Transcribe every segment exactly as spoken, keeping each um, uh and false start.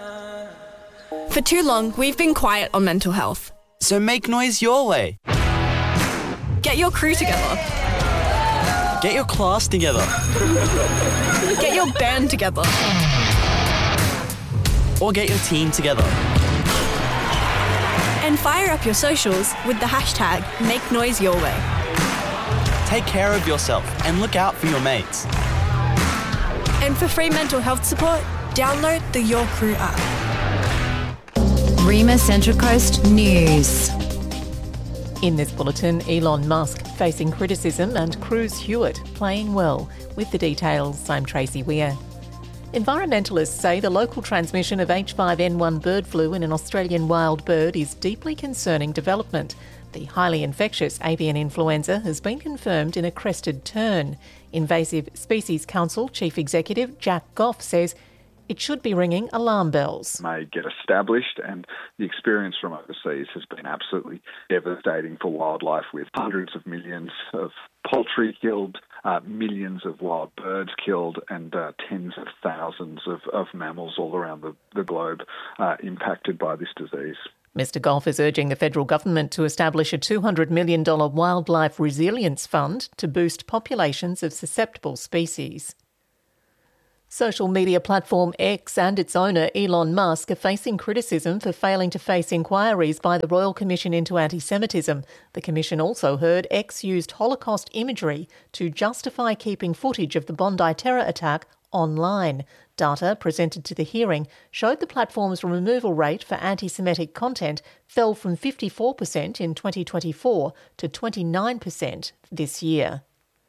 For too long, we've been quiet on mental health. So make noise your way. Get your crew together. Get your class together. Get your band together. Or get your team together. And fire up your socials with the hashtag MakeNoiseYourWay. Take care of yourself and look out for your mates. And for free mental health support, download the Your Crew app. Rima Central Coast News. In this bulletin, Elon Musk facing criticism and Cruz Hewitt playing well. With the details, I'm Tracy Weir. Environmentalists say the local transmission of H five N one bird flu in an Australian wild bird is deeply concerning development. The highly infectious avian influenza has been confirmed in a crested tern. Invasive Species Council Chief Executive Jack Goff says it should be ringing alarm bells. May get established, and the experience from overseas has been absolutely devastating for wildlife, with hundreds of millions of poultry killed, uh, millions of wild birds killed, and uh, tens of thousands of, of mammals all around the, the globe uh, impacted by this disease. Mister Goff is urging the federal government to establish a two hundred million dollars wildlife resilience fund to boost populations of susceptible species. Social media platform X and its owner Elon Musk are facing criticism for failing to face inquiries by the Royal Commission into Anti-Semitism. The Commission also heard X used Holocaust imagery to justify keeping footage of the Bondi terror attack online. Data presented to the hearing showed the platform's removal rate for anti-Semitic content fell from fifty-four percent in twenty twenty-four to twenty-nine percent this year.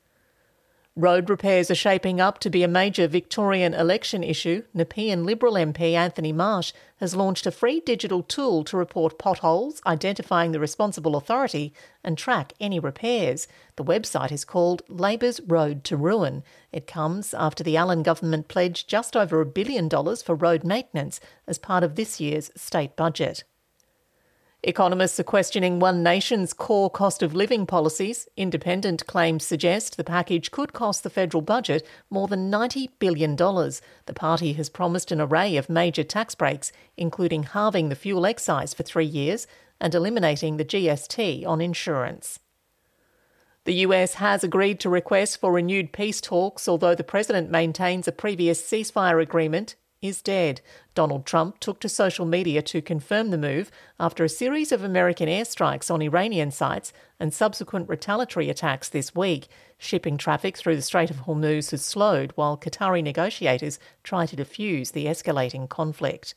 Road repairs are shaping up to be a major Victorian election issue. Nepean Liberal M P Anthony Marsh has launched a free digital tool to report potholes, identifying the responsible authority and track any repairs. The website is called Labor's Road to Ruin. It comes after the Allen government pledged just over a billion dollars for road maintenance as part of this year's state budget. Economists are questioning One Nation's core cost of living policies. Independent claims suggest the package could cost the federal budget more than ninety billion dollars. The party has promised an array of major tax breaks, including halving the fuel excise for three years and eliminating the G S T on insurance. The U S has agreed to requests for renewed peace talks, although the president maintains a previous ceasefire agreement is dead. Donald Trump took to social media to confirm the move after a series of American airstrikes on Iranian sites and subsequent retaliatory attacks this week. Shipping traffic through the Strait of Hormuz has slowed while Qatari negotiators try to defuse the escalating conflict.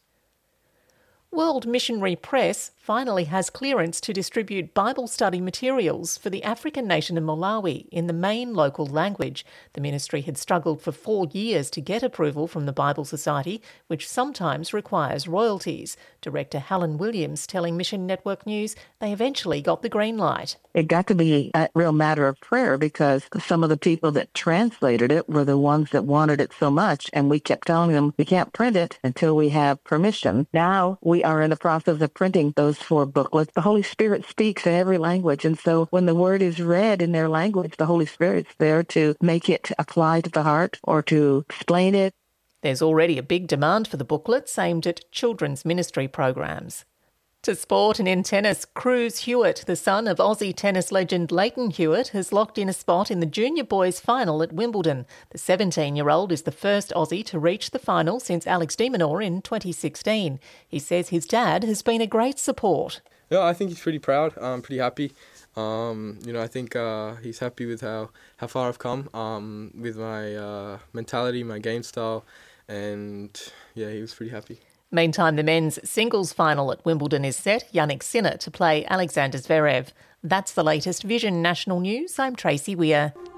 World Missionary Press finally has clearance to distribute Bible study materials for the African nation of Malawi in the main local language. The ministry had struggled for four years to get approval from the Bible Society, which sometimes requires royalties. Director Helen Williams telling Mission Network News they eventually got the green light. It got to be a real matter of prayer because some of the people that translated it were the ones that wanted it so much, and we kept telling them we can't print it until we have permission. Now we are in the process of printing those four booklets. The Holy Spirit speaks in every language, and so when the word is read in their language, the Holy Spirit's there to make it apply to the heart or to explain it. There's already a big demand for the booklets aimed at children's ministry programs. To sport and in tennis, Cruz Hewitt, the son of Aussie tennis legend Leighton Hewitt, has locked in a spot in the junior boys final at Wimbledon. The seventeen-year-old is the first Aussie to reach the final since Alex de Minaur in twenty sixteen. He says his dad has been a great support. Yeah, I think he's pretty proud. I'm pretty happy. Um, you know, I think uh, he's happy with how, how far I've come um, with my uh, mentality, my game style, and yeah, he was pretty happy. Meantime, the men's singles final at Wimbledon is set. Jannik Sinner to play Alexander Zverev. That's the latest Vision National News. I'm Tracy Weir.